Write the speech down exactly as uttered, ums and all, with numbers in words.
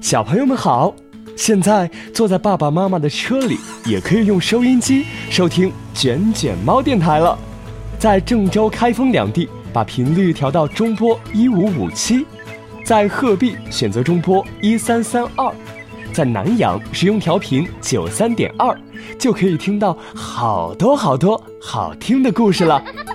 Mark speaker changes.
Speaker 1: 小朋友们好，现在坐在爸爸妈妈的车里，也可以用收音机收听卷卷猫电台了。在郑州、开封两地，把频率调到中波一五五七；在鹤壁选择中波一三三二；在南阳使用调频九三点二，就可以听到好多好多好听的故事了。